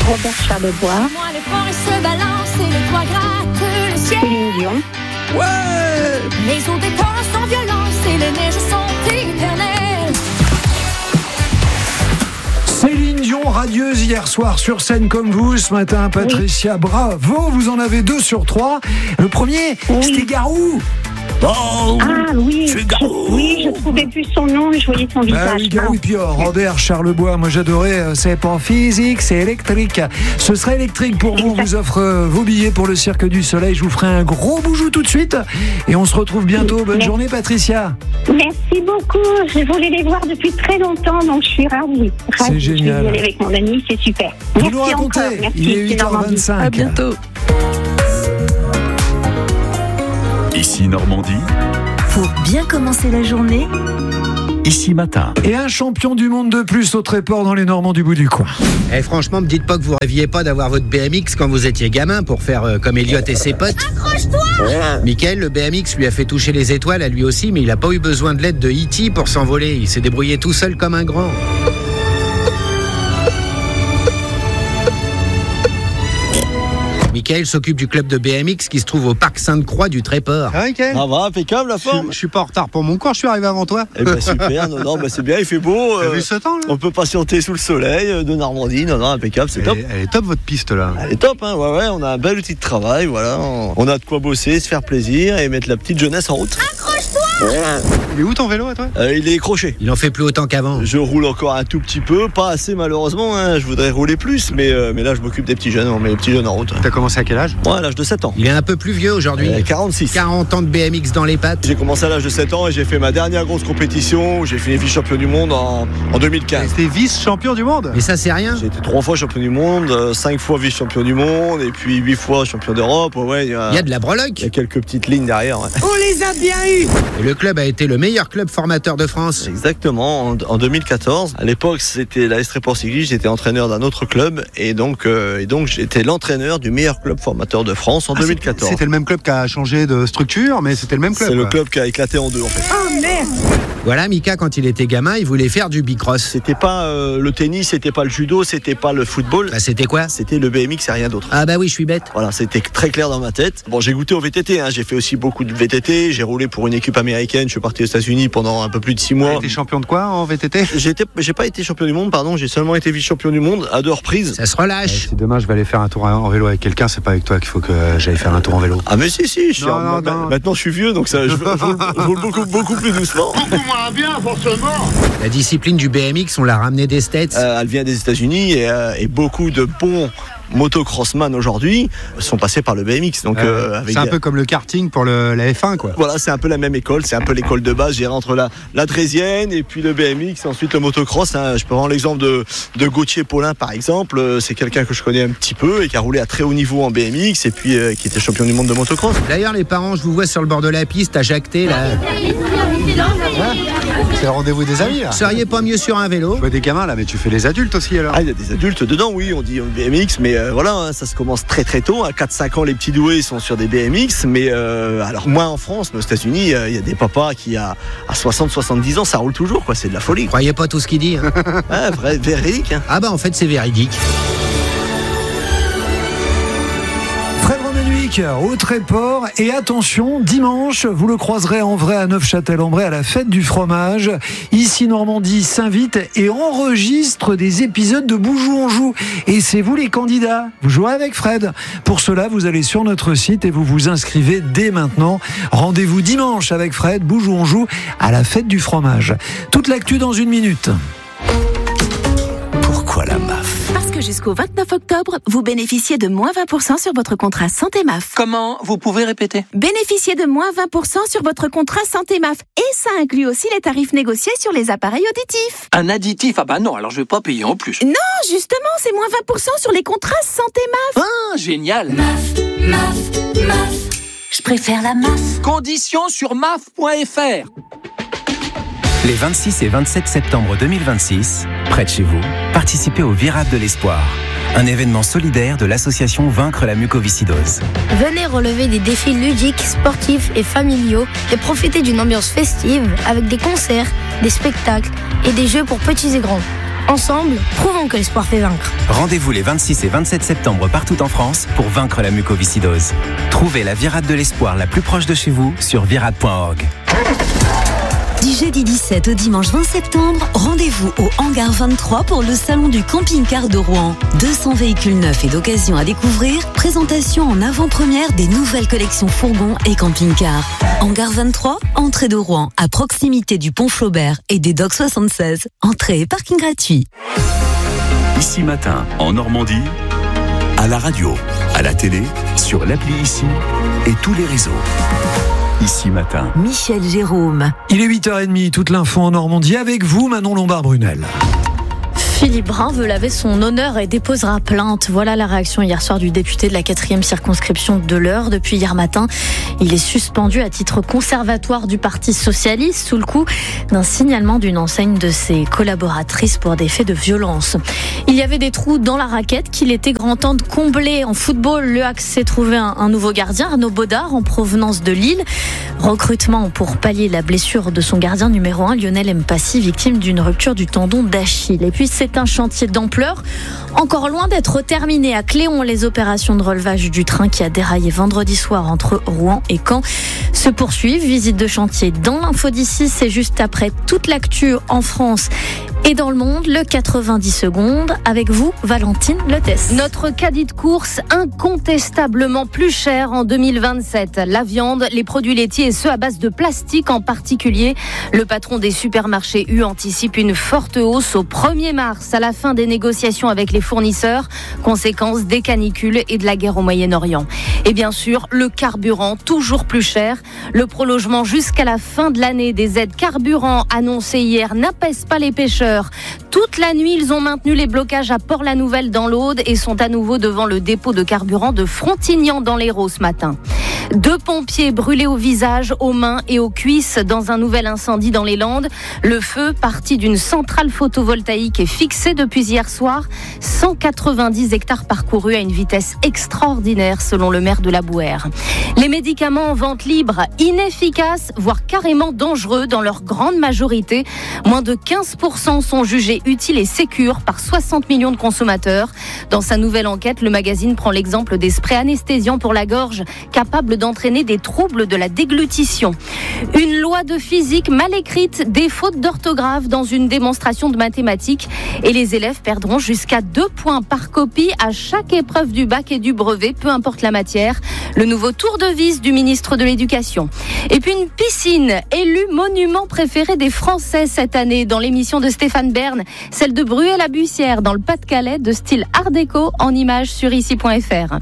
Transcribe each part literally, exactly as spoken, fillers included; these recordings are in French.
Robert Charlebois. Moi, les forêts se balancent et les toits grattent le ciel. Céline Dion. Ouais. Les eaux des torrents sans violence et les neiges sont éternelles. Céline Dion, radieuse hier soir sur scène comme vous. Ce matin, Patricia, oui. Bravo, vous en avez deux sur trois. Le premier, oui. C'était Garou. Oh, ah oui, je, oui, je trouvais plus son nom, je voyais son visage. Ah oui, Garou, et puis oh, Robert Charlebois, moi j'adorais, c'est pas physique, c'est électrique. Ce serait électrique pour vous, on vous offre vos billets pour le Cirque du Soleil, je vous ferai un gros boujou tout de suite et on se retrouve bientôt. Bonne Merci. journée Patricia. Merci beaucoup, je voulais les voir depuis très longtemps, donc je suis ravie. ravie. C'est génial. Je vais y aller avec mon ami, c'est super. Vous Merci nous racontez, encore. Merci, il est huit heures vingt-cinq. À bientôt. Ici Normandie. Pour bien commencer la journée, Ici Matin. Et un champion du monde de plus au Tréport dans les Normands du bout du coin. Eh, franchement, me dites pas que vous rêviez pas d'avoir votre B M X quand vous étiez gamin pour faire euh, comme Elliot et ses potes. Accroche-toi. Michael, le B M X lui a fait toucher les étoiles à lui aussi, mais il a pas eu besoin de l'aide de E T pour s'envoler. Il s'est débrouillé tout seul comme un grand. Michael s'occupe du club de B M X qui se trouve au parc Sainte-Croix du Tréport. Ah, Michael. Ça va, impeccable la forme. Je, je suis pas en retard pour mon cours, je suis arrivé avant toi. Eh ben super, non, non, bah c'est bien, il fait beau. T'as vu ce temps là ? On peut patienter sous le soleil de Normandie, non, non, impeccable, c'est elle top. Est, elle est top votre piste là. Elle est top, hein, ouais, ouais, on a un bel outil de travail, voilà. On, on a de quoi bosser, se faire plaisir et mettre la petite jeunesse en route. Accroche-toi. Il est où ton vélo à toi ? euh, Il est croché. Il en fait plus autant qu'avant. Je roule encore un tout petit peu, pas assez malheureusement, hein. Je voudrais rouler plus, mais, euh, mais là je m'occupe des petits jeunes, on met les petits jeunes en route. T'as commencé à quel âge ? Moi à l'âge de sept ans. Il est un peu plus vieux aujourd'hui. Euh, quarante-six. quarante ans de B M X dans les pattes. J'ai commencé à l'âge de sept ans et j'ai fait ma dernière grosse compétition où j'ai fini vice-champion du monde en, en deux mille quinze. T'es vice-champion du monde ? Mais ça c'est rien. J'ai été trois fois champion du monde, euh, cinq fois vice-champion du monde et puis huit fois champion d'Europe. Ouais, il y a, Il y a de la breloque. il y a quelques petites lignes derrière. Ouais. On les a bien eu. Et le club a été le meilleur club formateur de France. Exactement, en, en deux mille quatorze. À l'époque, c'était la S Tréport Cycliste. J'étais entraîneur d'un autre club et donc, euh, et donc j'étais l'entraîneur du meilleur club formateur de France en ah, deux mille quatorze. C'était le même club qui a changé de structure, mais c'était le même club. C'est quoi. le club qui a éclaté en deux en fait. Oh merde. Voilà, Mika, quand il était gamin, il voulait faire du bicross. C'était pas euh, le tennis, c'était pas le judo, c'était pas le football. Bah, c'était quoi ? C'était le B M X et rien d'autre. Ah bah oui, je suis bête. Voilà, c'était très clair dans ma tête. Bon, j'ai goûté au V T T, hein. J'ai fait aussi beaucoup de V T T. J'ai roulé pour une équipe américaine. Je suis parti aux États-Unis pendant un peu plus de six mois. T'as été champion de quoi en V T T ? J'ai, été, j'ai pas été champion du monde, pardon. J'ai seulement été vice-champion du monde à deux reprises. Ça se relâche. Si demain je vais aller faire un tour en vélo avec quelqu'un, c'est pas avec toi qu'il faut que j'aille faire un tour en vélo. Ah mais si si. Je suis non, en... non, ma... non. Maintenant je suis vieux, donc ça, je, je, roule, je roule beaucoup beaucoup plus doucement. Beaucoup moins bien, forcément. La discipline du B M X, on l'a ramené des States. Euh, elle vient des États-Unis et, euh, et beaucoup de bons motocrossman aujourd'hui sont passés par le B M X. Donc, euh, euh, avec c'est un des... peu comme le karting pour le, la F un quoi. Voilà, c'est un peu la même école, c'est un peu l'école de base. J'ai entre la, la Drésienne et puis le B M X, et ensuite le motocross. Hein. Je peux prendre l'exemple de, de Gauthier Paulin par exemple. C'est quelqu'un que je connais un petit peu et qui a roulé à très haut niveau en B M X et puis euh, qui était champion du monde de motocross. D'ailleurs, les parents, je vous vois sur le bord de la piste à jacter là. Hein c'est le rendez-vous des amis là. Vous seriez pas mieux sur un vélo ? Je vois des gamins là, mais tu fais les adultes aussi alors. Ah, il y a des adultes dedans, oui, on dit B M X, mais euh, voilà, hein, ça se commence très très tôt. À quatre cinq ans, les petits doués sont sur des B M X, mais euh, alors moins en France, mais aux États-Unis, il euh, y a des papas qui à, à soixante soixante-dix ans, ça roule toujours, quoi. C'est de la folie. Vous croyez pas tout ce qu'il dit hein. Ouais, vrai, véridique. Hein. Ah bah en fait, c'est véridique. Fred Romanuic au Tréport et attention, dimanche, vous le croiserez en vrai à Neufchâtel-en-Bray à la fête du fromage. Ici Normandie s'invite et enregistre des épisodes de Boujou on joue. Et c'est vous les candidats, vous jouez avec Fred. Pour cela, vous allez sur notre site et vous vous inscrivez dès maintenant. Rendez-vous dimanche avec Fred, Boujou on joue à la fête du fromage. Toute l'actu dans une minute. Pourquoi la M A F ? parce que jusqu'au vingt-neuf octobre, vous bénéficiez de moins vingt pour cent sur votre contrat Santé M A F. Comment ? Vous pouvez répéter ? Bénéficiez de moins vingt pour cent sur votre contrat Santé M A F. Et ça inclut aussi les tarifs négociés sur les appareils auditifs. Un additif ? Ah bah non, alors je vais pas payer en plus. Non, justement, c'est moins vingt pour cent sur les contrats Santé M A F. Ah, génial ! M A F, M A F, M A F. Je préfère la M A F. Conditions sur M A F point F R. Les vingt-six et vingt-sept septembre deux mille vingt-six, près de chez vous, participez au Virade de l'Espoir, un événement solidaire de l'association Vaincre la mucoviscidose. Venez relever des défis ludiques, sportifs et familiaux et profiter d'une ambiance festive avec des concerts, des spectacles et des jeux pour petits et grands. Ensemble, prouvons que l'espoir fait vaincre. Rendez-vous les vingt-six et vingt-sept septembre partout en France pour vaincre la mucoviscidose. Trouvez la virade de l'espoir la plus proche de chez vous sur virade point org. Du jeudi dix-sept au dimanche vingt septembre, rendez-vous au Hangar vingt-trois pour le salon du camping-car de Rouen. deux cents véhicules neufs et d'occasion à découvrir, présentation en avant-première des nouvelles collections fourgons et camping-cars. Hangar vingt-trois, entrée de Rouen, à proximité du pont Flaubert et des docks soixante-seize. Entrée et parking gratuit. Ici Matin, en Normandie, à la radio, à la télé, sur l'appli Ici et tous les réseaux. Ici Matin. Michel Jérôme. Il est huit heures trente, toute l'info en Normandie avec vous, Manon Lombard-Brunel. Philippe Brun veut laver son honneur et déposera plainte. Voilà la réaction hier soir du député de la quatrième circonscription de l'Eure. Depuis hier matin, il est suspendu à titre conservatoire du Parti socialiste sous le coup d'un signalement d'une enseigne de ses collaboratrices pour des faits de violence. Il y avait des trous dans la raquette qu'il était grand temps de combler. En football, le Hax s'est trouvé un, un nouveau gardien, Arnaud Baudard, en provenance de Lille. Recrutement pour pallier la blessure de son gardien numéro un, Lionel Mpassi, victime d'une rupture du tendon d'Achille. Et puis c'est un chantier d'ampleur, encore loin d'être terminé. À Cléon, les opérations de relevage du train qui a déraillé vendredi soir entre Rouen et Caen se poursuivent. Visite de chantier dans l'info d'ici, c'est juste après toute l'actu en France et dans le monde, le quatre-vingt-dix secondes. Avec vous, Valentine Letes. Notre caddie de course incontestablement plus cher en deux mille vingt-sept. La viande, les produits laitiers et ceux à base de plastique en particulier. Le patron des supermarchés U anticipe une forte hausse au premier mars à la fin des négociations avec les fournisseurs, conséquence des canicules et de la guerre au Moyen-Orient. Et bien sûr, le carburant toujours plus cher. Le prolongement jusqu'à la fin de l'année des aides carburant annoncées hier n'apaise pas les pêcheurs. Toute la nuit, ils ont maintenu les blocages à Port-la-Nouvelle dans l'Aude et sont à nouveau devant le dépôt de carburant de Frontignan dans l'Hérault ce matin. Deux pompiers brûlés au visage, aux mains et aux cuisses dans un nouvel incendie dans les Landes. Le feu, parti d'une centrale photovoltaïque, est fixé depuis hier soir. cent quatre-vingt-dix hectares parcourus à une vitesse extraordinaire selon le maire de la Bouère. Les médicaments en vente libre, inefficaces, voire carrément dangereux dans leur grande majorité. Moins de quinze pour cent sont jugés utiles et sécures par soixante millions de consommateurs. Dans sa nouvelle enquête, le magazine prend l'exemple des sprays anesthésiants pour la gorge, capables d'entraîner des troubles de la déglutition. Une loi de physique mal écrite, des fautes d'orthographe dans une démonstration de mathématiques et les élèves perdront jusqu'à deux points par copie à chaque épreuve du bac et du brevet, peu importe la matière. Le nouveau tour de vis du ministre de l'Éducation. Et puis une piscine, élue monument préféré des Français cette année dans l'émission de Stéphane Bern, celle de Bruay-la-Bussière dans le Pas-de-Calais, de style art déco, en images sur ici point f r.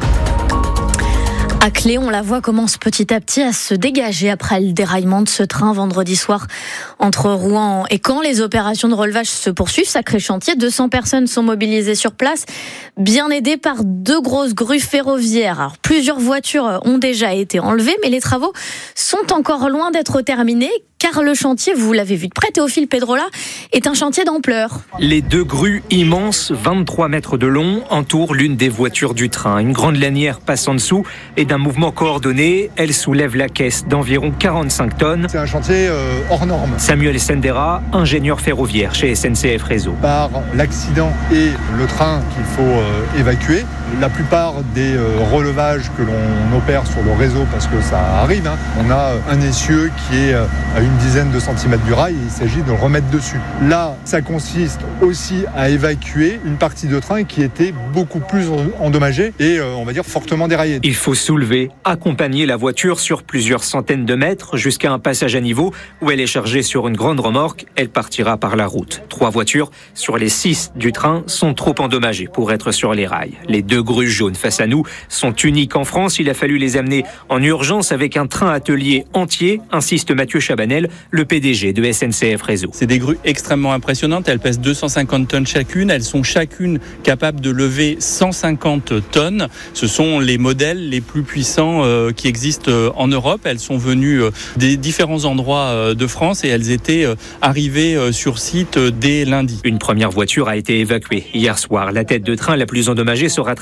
À Cléon, la voie commence petit à petit à se dégager après le déraillement de ce train vendredi soir entre Rouen et Caen. Les opérations de relevage se poursuivent, sacré chantier. deux cents personnes sont mobilisées sur place, bien aidées par deux grosses grues ferroviaires. Alors, plusieurs voitures ont déjà été enlevées, mais les travaux sont encore loin d'être terminés. Car le chantier, vous l'avez vu de près, Théophile Pedrola, est un chantier d'ampleur. Les deux grues immenses, vingt-trois mètres de long, entourent l'une des voitures du train. Une grande lanière passe en dessous et d'un mouvement coordonné, elle soulève la caisse d'environ quarante-cinq tonnes. C'est un chantier euh, hors norme. Samuel Sendera, ingénieur ferroviaire chez S N C F Réseau. Par l'accident et le train qu'il faut euh, évacuer, la plupart des euh, relevages que l'on opère sur le réseau, parce que ça arrive, hein, on a un essieu qui est euh, à une dizaine de centimètres du rail et il s'agit de le remettre dessus. Là, ça consiste aussi à évacuer une partie de train qui était beaucoup plus endommagée et euh, on va dire fortement déraillée. Il faut soulever, accompagner la voiture sur plusieurs centaines de mètres jusqu'à un passage à niveau où elle est chargée sur une grande remorque. Elle partira par la route. Trois voitures sur les six du train sont trop endommagées pour être sur les rails. Les deux grues jaunes face à nous sont uniques en France. Il a fallu les amener en urgence avec un train atelier entier, insiste Mathieu Chabanel, le P D G de S N C F Réseau. C'est des grues extrêmement impressionnantes. Elles pèsent deux cent cinquante tonnes chacune. Elles sont chacune capables de lever cent cinquante tonnes. Ce sont les modèles les plus puissants euh, qui existent euh, en Europe. Elles sont venues euh, des différents endroits euh, de France et elles étaient euh, arrivées euh, sur site euh, dès lundi. Une première voiture a été évacuée hier soir. La tête de train la plus endommagée sera traitée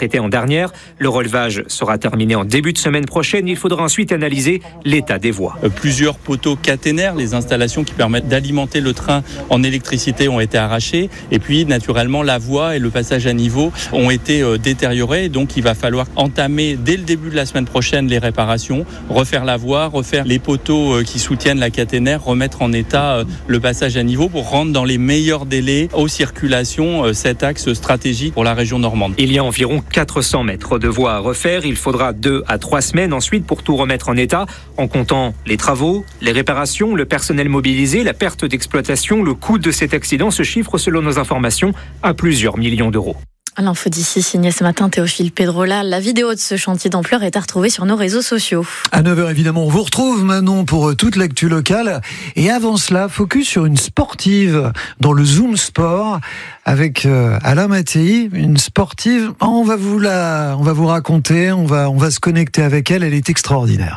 traité en dernière. Le relevage sera terminé en début de semaine prochaine. Il faudra ensuite analyser l'état des voies. Plusieurs poteaux caténaires, les installations qui permettent d'alimenter le train en électricité ont été arrachées. Et puis, naturellement, la voie et le passage à niveau ont été détériorés. Donc, il va falloir entamer dès le début de la semaine prochaine les réparations, refaire la voie, refaire les poteaux qui soutiennent la caténaire, remettre en état le passage à niveau pour rendre dans les meilleurs délais aux circulations cet axe stratégique pour la région normande. Il y a environ quatre cents mètres de voie à refaire. Il faudra deux à trois semaines ensuite pour tout remettre en état, en comptant les travaux, les réparations, le personnel mobilisé, la perte d'exploitation. Le coût de cet accident se chiffre, selon nos informations, à plusieurs millions d'euros. L'info d'ici, signé ce matin Théophile Pedrola. La vidéo de ce chantier d'ampleur est à retrouver sur nos réseaux sociaux. À neuf heures, évidemment, on vous retrouve Manon pour toute l'actu locale. Et avant cela, focus sur une sportive dans le Zoom Sport avec euh, Alain Mattei, une sportive. On va vous la, on va vous raconter, on va, on va se connecter avec elle. Elle est extraordinaire.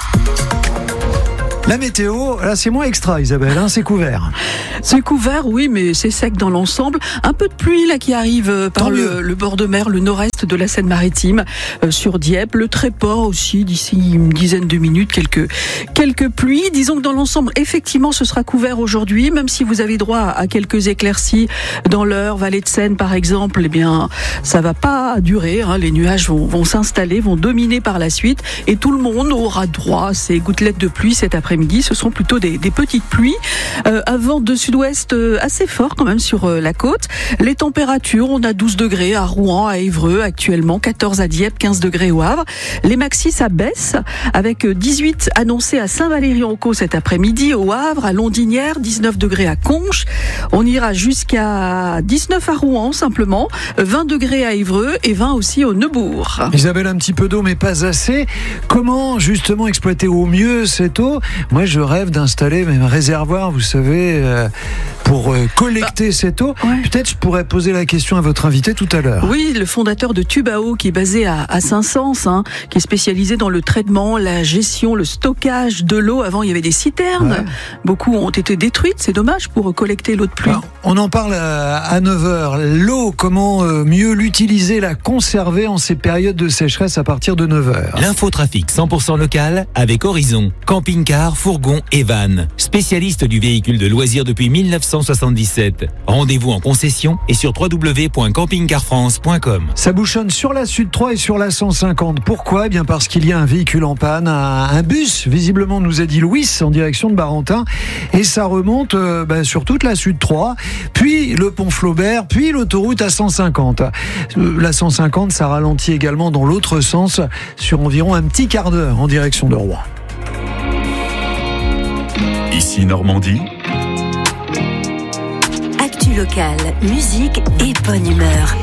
La météo, là c'est moins extra Isabelle, hein, c'est couvert. C'est couvert, oui, mais c'est sec dans l'ensemble. Un peu de pluie là qui arrive par le, le bord de mer, le nord-est de la Seine-Maritime, euh, sur Dieppe, le Tréport aussi, d'ici une dizaine de minutes, quelques, quelques pluies. Disons que dans l'ensemble, effectivement, ce sera couvert aujourd'hui, même si vous avez droit à quelques éclaircies dans l'Eure, Vallée de Seine par exemple, eh bien, ça va pas durer, hein. Les nuages vont, vont s'installer, vont dominer par la suite, et tout le monde aura droit à ces gouttelettes de pluie cet après-midi. Ce seront plutôt des, des petites pluies. Euh, un vent de sud-ouest euh, assez fort quand même sur euh, la côte. Les températures, on a douze degrés à Rouen, à Évreux actuellement, quatorze à Dieppe, quinze degrés au Havre. Les maxis, ça baisse avec dix-huit annoncés à Saint-Valery-en-Caux cet après-midi, au Havre, à Londinière, dix-neuf degrés à Conches. On ira jusqu'à dix-neuf à Rouen simplement, vingt degrés à Évreux et vingt aussi au Neubourg. Isabelle, un petit peu d'eau mais pas assez. Comment justement exploiter au mieux cette eau ? Moi, je rêve d'installer même un réservoir, vous savez, euh, pour euh, collecter bah, cette eau. Ouais. Peut-être je pourrais poser la question à votre invité tout à l'heure. Oui, le fondateur de Tubao, qui est basé à, à Saint-Saëns, hein, qui est spécialisé dans le traitement, la gestion, le stockage de l'eau. Avant, il y avait des citernes. Ouais. Beaucoup ont été détruites. C'est dommage pour collecter l'eau de pluie. Alors, on en parle à, à neuf heures. L'eau, comment euh, mieux l'utiliser, la conserver en ces périodes de sécheresse à partir de neuf heures. L'infotrafic cent pour cent local avec Horizon, camping-car, fourgon et van. Spécialiste du véhicule de loisirs depuis mille neuf cent soixante-dix-sept. Rendez-vous en concession et sur w w w point camping car france point com. Ça bouchonne sur la Sud trois et sur la cent cinquante. Pourquoi ? Eh bien parce qu'il y a un véhicule en panne, un, un bus, visiblement nous a dit Louis, en direction de Barentin. Et ça remonte euh, bah, sur toute la Sud trois, puis le pont Flaubert, puis l'autoroute à cent cinquante. Euh, la cent cinquante, ça ralentit également dans l'autre sens sur environ un petit quart d'heure en direction de Rouen. Ici Normandie. Actu locale, musique et bonne humeur.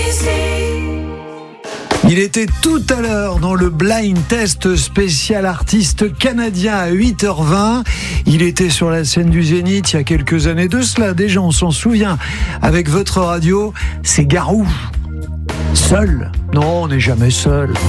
Il était tout à l'heure dans le blind test spécial artiste canadien à huit heures vingt. Il était sur la scène du Zénith il y a quelques années de cela. Déjà, on s'en souvient. Avec votre radio, c'est Garou. Seul ? Non, on n'est jamais seul.